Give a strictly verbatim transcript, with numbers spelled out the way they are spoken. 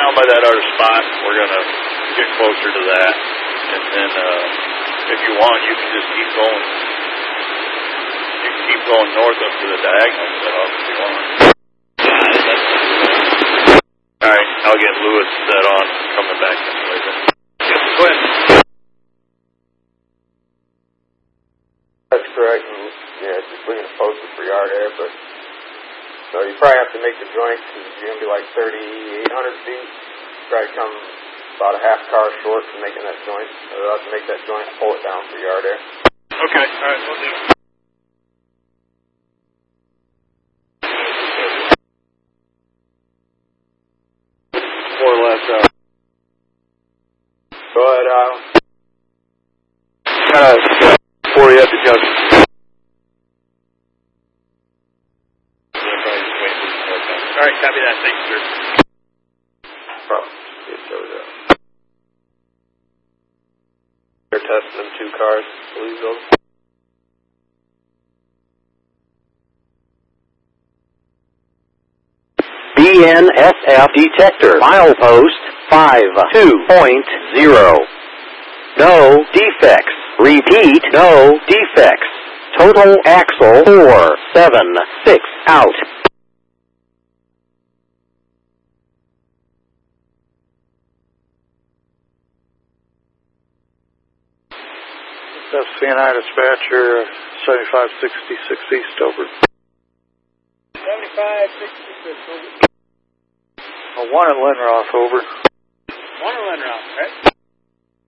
down by that other spot. We're going to get closer to that. And then uh, if you want, you can just keep going. You can keep going north up to the diagonal setup if you want. All right, I'll get Lewis set on coming back this way then. Yep, go ahead. That's correct. And, yeah, just looking to post it for yard air, but so you probably have to make the joint because you're going to be like thirty-eight hundred feet. Try to come about a half car short from making that joint. So you'll have to make that joint, pull it down for yard air. Okay, all right, we'll do it. More or less, uh, go ahead, Alan. Uh, before you have to jump. All right, copy that. Thanks, sir. Problem. It goes up. They're testing them two cars. Believe those. B N S F detector. Milepost five two point zero. No defects. Repeat, no defects. Total axle four seven six out. That's C N I dispatcher, seventy-five sixty-six East, over. seventy-five sixty-six, over. Oh, one at Linroth, over. One at Linroth.